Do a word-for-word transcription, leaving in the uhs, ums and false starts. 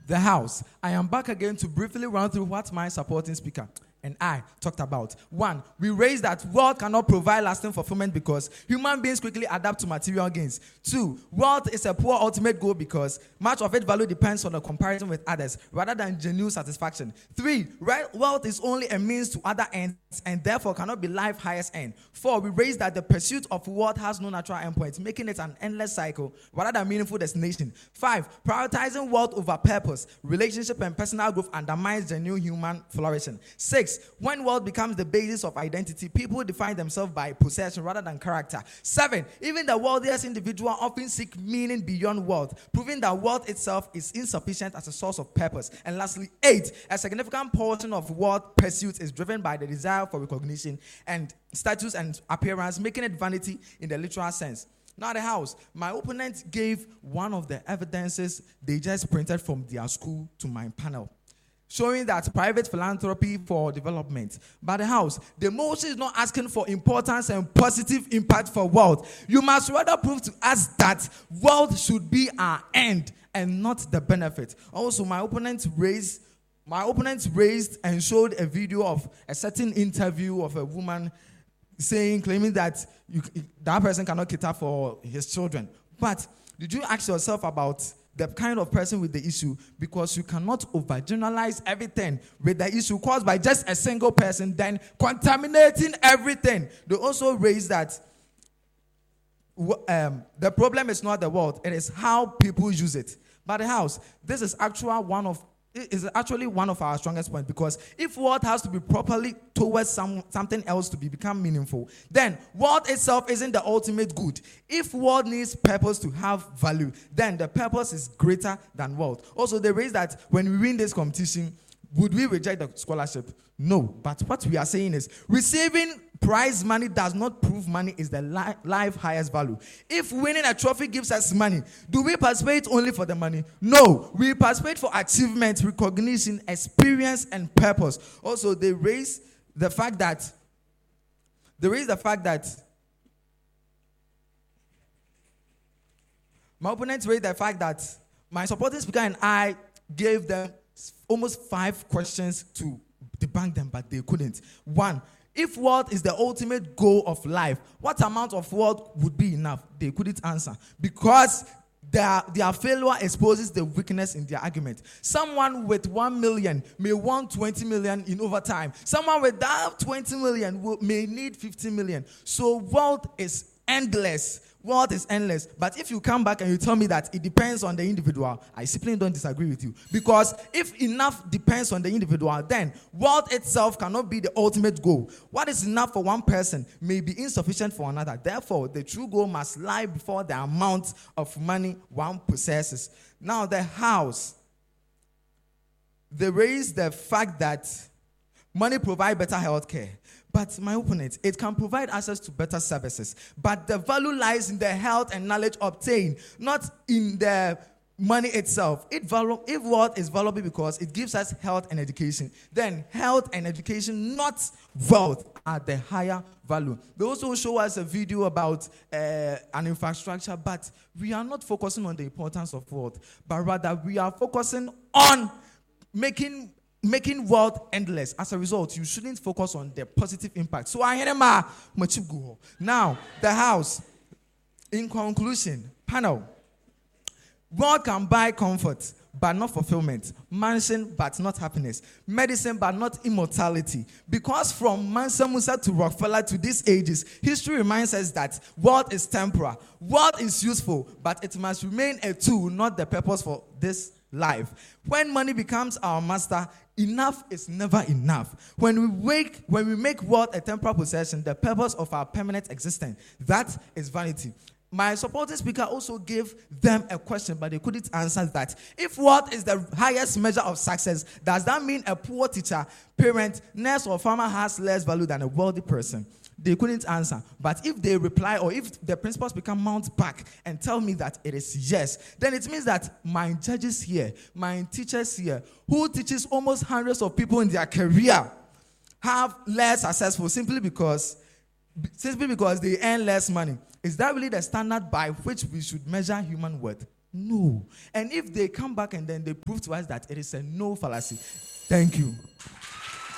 The house. I am back again to briefly run through what my supporting speaker and I talked about. One, we raised that wealth cannot provide lasting fulfillment because human beings quickly adapt to material gains. Two, wealth is a poor ultimate goal because much of its value depends on the comparison with others rather than genuine satisfaction. Three, wealth is only a means to other ends and therefore cannot be life's highest end. Four, we raised that the pursuit of wealth has no natural endpoint, making it an endless cycle rather than meaningful destination. Five, prioritizing wealth over purpose, relationship, and personal growth undermines genuine human flourishing. Six, when wealth becomes the basis of identity, people define themselves by possession rather than character. Seven, even the wealthiest individual often seek meaning beyond wealth, proving that wealth itself is insufficient as a source of purpose. And lastly, eight, a significant portion of wealth pursuit is driven by the desire for recognition and status and appearance, making it vanity in the literal sense. Now the house, my opponent gave one of the evidences they just printed from their school to my panel, showing that private philanthropy for development. But the house, the motion is not asking for importance and positive impact for wealth. You must rather prove to us that wealth should be our end and not the benefit. Also, my opponent raised, my opponent raised and showed a video of a certain interview of a woman saying, claiming that you, that person cannot cater for his children. But did you ask yourself about the kind of person with the issue? Because you cannot overgeneralize everything with the issue caused by just a single person, then contaminating everything. They also raise that um, the problem is not the world, it is how people use it. But the house, this is actually one of is actually one of our strongest points, because if wealth has to be properly towards some, something else to be become meaningful, then wealth itself isn't the ultimate good. If wealth needs purpose to have value, then the purpose is greater than wealth. Also, they raise that when we win this competition, would we reject the scholarship? No. But what we are saying is, receiving prize money does not prove money is the li- life highest value. If winning a trophy gives us money, do we participate only for the money? No. We participate for achievement, recognition, experience, and purpose. Also, they raise the fact that they raise the fact that my opponents raised the fact that my supporting speaker and I gave them almost five questions to debunk them, but they couldn't. One, if wealth is the ultimate goal of life, what amount of wealth would be enough? They couldn't answer because their, their failure exposes the weakness in their argument. Someone with one million may want twenty million in overtime. Someone without twenty million will, may need fifty million. So wealth is endless. Wealth is endless. But if you come back and you tell me that it depends on the individual, I simply don't disagree with you. Because if enough depends on the individual, then wealth itself cannot be the ultimate goal. What is enough for one person may be insufficient for another. Therefore, the true goal must lie before the amount of money one possesses. Now, the house, they raise the fact that money provides better health care. But my opponent, it can provide access to better services. But the value lies in the health and knowledge obtained, not in the money itself. It value, if wealth is valuable because it gives us health and education, then health and education, not wealth, are the higher value. They also show us a video about uh, an infrastructure, but we are not focusing on the importance of wealth, but rather we are focusing on making Making wealth endless. As a result, you shouldn't focus on the positive impact. So I am now the house. In conclusion, panel. Wealth can buy comfort, but not fulfillment. Mansion, but not happiness. Medicine, but not immortality. Because from Mansa Musa to Rockefeller to these ages, history reminds us that wealth is temporal. Wealth is useful, but it must remain a tool, not the purpose for this life. When money becomes our master, enough is never enough. When we wake, when we make wealth a temporal possession, the purpose of our permanent existence, that is vanity. My supporting speaker also gave them a question, but they couldn't answer that. If wealth is the highest measure of success, does that mean a poor teacher, parent, nurse, or farmer has less value than a wealthy person? They couldn't answer. But if they reply, or if the principal speaker mounts back and tell me that it is yes, then it means that my judges here, my teachers here, who teaches almost hundreds of people in their career, have less successful simply because, simply because they earn less money. Is that really the standard by which we should measure human worth? No. And if they come back and then they prove to us that it is a no fallacy, thank you.